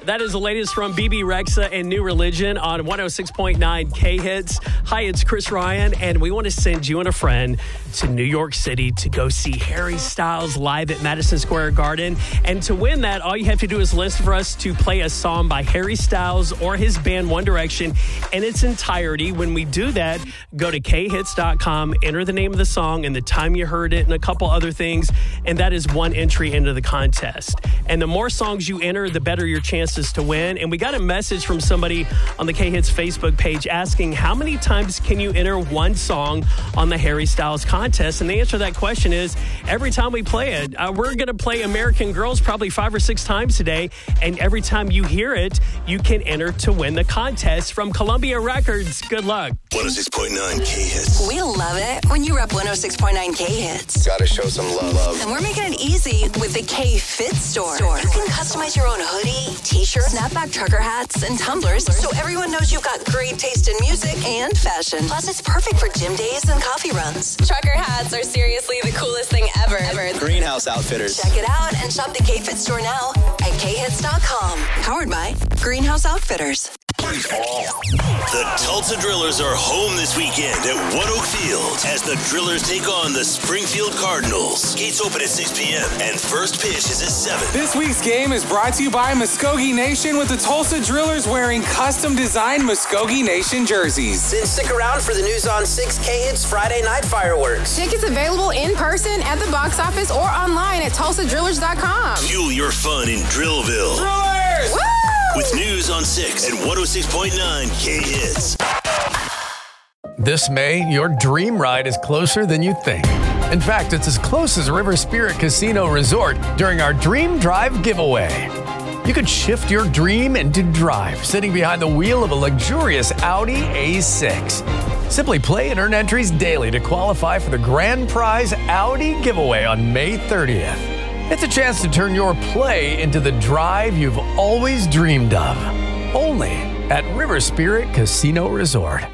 That is the latest from BB Rexa and New Religion on 106.9 K-Hits. Hi, it's Chris Ryan, and we want to send you and a friend to New York City to go see Harry Styles live at Madison Square Garden. And to win that, all you have to do is listen for us to play a song by Harry Styles or his band One Direction in its entirety. When we do that, go to khits.com, enter the name of the song and the time you heard it and a couple other things, and that is one entry into the contest. And the more songs you enter, the better your chances to win. And we got a message from somebody on the K-Hits Facebook page asking how many times can you enter one song on the Harry Styles contest? And the answer to that question is every time we play it. We're going to play American Girls probably 5 or 6 times today. And every time you hear it, you can enter to win the contest from Columbia Records. Good luck. 106.9 K-Hits. We love it when you rep 106.9 K-Hits. Gotta show some love. And we're making it easy with the K-Fit store. You can customize your own hoodie, t-shirt, snapback trucker hats, and tumblers, so everyone knows you've got great taste in music and fashion. Plus, it's perfect for gym days and coffee runs. Trucker hats are seriously the coolest thing ever. Greenhouse Outfitters. Check it out and shop the K-Fit store now at khits.com. Powered by Greenhouse Outfitters. The Tulsa Drillers are home this weekend at One Oak Field as the Drillers take on the Springfield Cardinals. Gates open at 6 p.m. and first pitch is at 7. This week's game is brought to you by Muskogee Nation with the Tulsa Drillers wearing custom-designed Muskogee Nation jerseys. Then stick around for the News on 6 K-Hits Friday night fireworks. Tickets available in person at the box office or online at TulsaDrillers.com. Fuel your fun in Drillville. Drillers! Woo! With News on 6 and 106.9 K-Hits. This May, your dream ride is closer than you think. In fact, it's as close as River Spirit Casino Resort during our Dream Drive giveaway. You could shift your dream into drive, sitting behind the wheel of a luxurious Audi A6. Simply play and earn entries daily to qualify for the grand prize Audi giveaway on May 30th. It's a chance to turn your play into the drive you've always dreamed of. Only at River Spirit Casino Resort.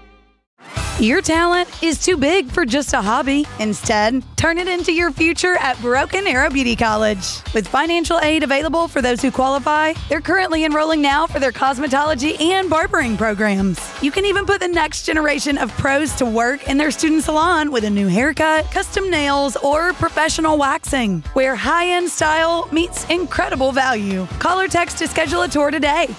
Your talent is too big for just a hobby. Instead, turn it into your future at Broken Arrow Beauty College. With financial aid available for those who qualify, they're currently enrolling now for their cosmetology and barbering programs. You can even put the next generation of pros to work in their student salon with a new haircut, custom nails, or professional waxing, where high-end style meets incredible value. Call or text to schedule a tour today,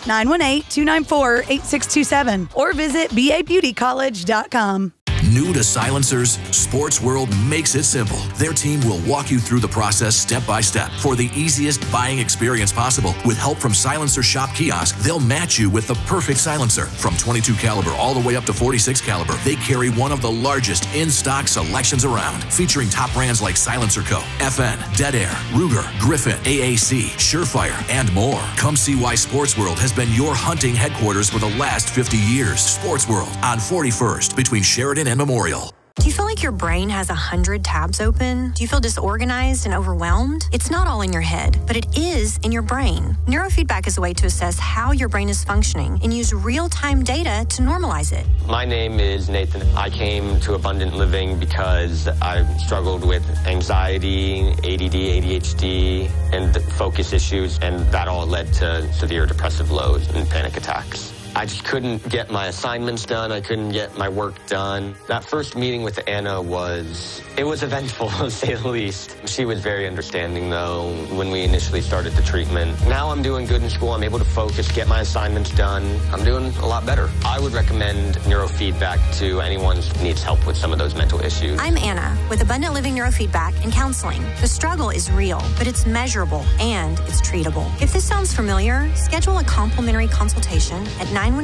918-294-8627, or visit babeautycollege.com. New to silencers, Sports World makes it simple. Their team will walk you through the process step by step for the easiest buying experience possible. With help from Silencer Shop Kiosk, they'll match you with the perfect silencer. From 22 caliber all the way up to 46 caliber, they carry one of the largest in-stock selections around, featuring top brands like Silencer Co., FN, Dead Air, Ruger, Griffin, AAC, Surefire, and more. Come see why Sports World has been your hunting headquarters for the last 50 years. Sports World on 41st between Sheridan and Memorial. Do you feel like your brain has 100 tabs open? Do you feel disorganized and overwhelmed? It's not all in your head, but it is in your brain. Neurofeedback is a way to assess how your brain is functioning and use real-time data to normalize it. My name is Nathan. I came to Abundant Living because I struggled with anxiety, ADD, ADHD, and focus issues, and that all led to severe depressive lows and panic attacks. I just couldn't get my assignments done. I couldn't get my work done. That first meeting with Anna was eventful, to say the least. She was very understanding, though, when we initially started the treatment. Now I'm doing good in school. I'm able to focus, get my assignments done. I'm doing a lot better. I would recommend neurofeedback to anyone who needs help with some of those mental issues. I'm Anna with Abundant Living Neurofeedback and Counseling. The struggle is real, but it's measurable and it's treatable. If this sounds familiar, schedule a complimentary consultation at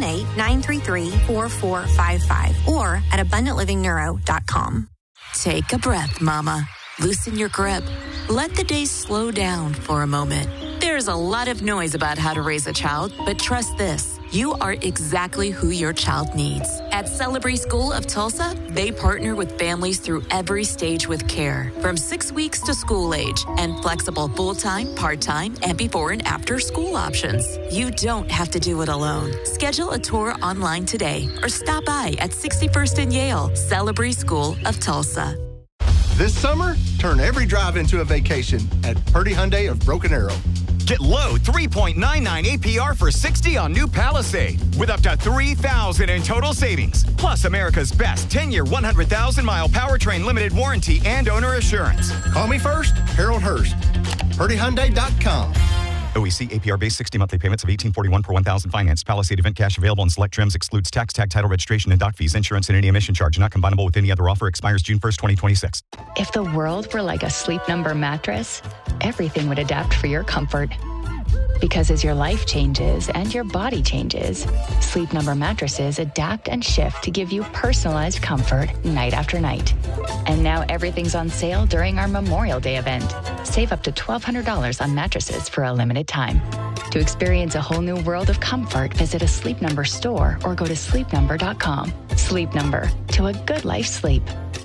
918-933-4455 or at abundantlivingnneuro.com. Take a breath, Mama. Loosen your grip. Let the day slow down for a moment. There's a lot of noise about how to raise a child, but trust this. You are exactly who your child needs. At Celebrate School of Tulsa, they partner with families through every stage with care, from 6 weeks to school age, and flexible full-time, part-time, and before and after school options. You don't have to do it alone. Schedule a tour online today or stop by at 61st and Yale. Celebrate School of Tulsa. This summer, turn every drive into a vacation at Purdy Hyundai of Broken Arrow. Get low 3.99 APR for 60 on new Palisade with up to $3,000 in total savings. Plus America's best 10-year, 100,000-mile powertrain limited warranty and owner assurance. Call me first, Harold Hurst. PurdyHyundai.com. OEC APR base 60 monthly payments of $18.41 per 1,000 financed. Palisade event cash available in select trims. Excludes tax, tag, title, registration, and dock fees. Insurance and any emission charge not combinable with any other offer. Expires June 1st, 2026. If the world were like a Sleep Number mattress, everything would adapt for your comfort. Because as your life changes and your body changes, Sleep Number mattresses adapt and shift to give you personalized comfort night after night. And now everything's on sale during our Memorial Day event. Save up to $1,200 on mattresses for a limited time. To experience a whole new world of comfort, visit a Sleep Number store or go to sleepnumber.com. Sleep Number, to a good life sleep.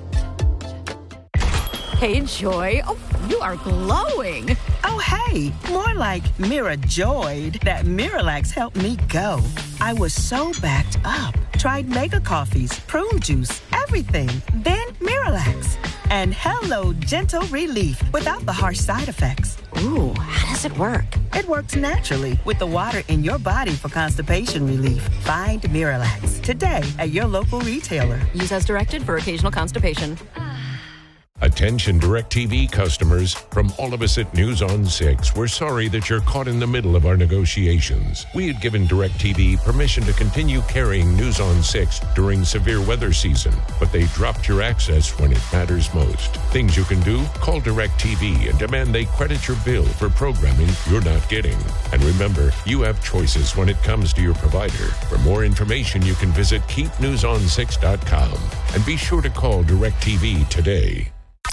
Hey, Joy. Oh, you are glowing. Oh, hey. More like Mira joyed that Miralax helped me go. I was so backed up. Tried mega coffees, prune juice, everything. Then Miralax. And hello, gentle relief without the harsh side effects. Ooh, how does it work? It works naturally with the water in your body for constipation relief. Find Miralax today at your local retailer. Use as directed for occasional constipation. Attention DirecTV customers, from all of us at News on 6, we're sorry that you're caught in the middle of our negotiations. We had given DirecTV permission to continue carrying News on 6 during severe weather season, but they dropped your access when it matters most. Things you can do? Call DirecTV and demand they credit your bill for programming you're not getting. And remember, you have choices when it comes to your provider. For more information, you can visit keepnews6.com and be sure to call DirecTV today.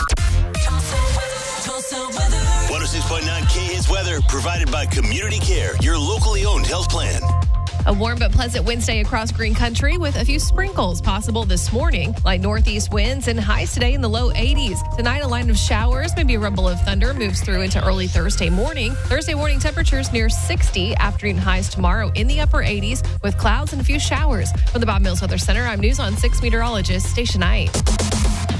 106.9 K-Hits weather provided by Community Care, your locally owned health plan. A warm but pleasant Wednesday across Green Country with a few sprinkles possible this morning. Light northeast winds and highs today in the low 80s. Tonight, a line of showers, maybe a rumble of thunder moves through into early Thursday morning. Thursday morning temperatures near 60. Afternoon highs tomorrow in the upper 80s with clouds and a few showers. From the Bob Mills Weather Center, I'm News on 6 meteorologist Station Knight.